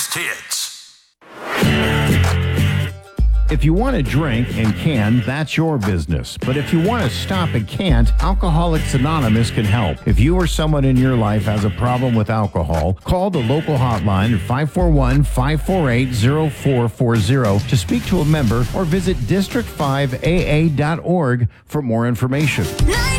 greatest hits. If you want to drink and can, that's your business. But if you want to stop and can't, Alcoholics Anonymous can help. If you or someone in your life has a problem with alcohol, call the local hotline at 541-548-0440 to speak to a member or visit district5aa.org for more information.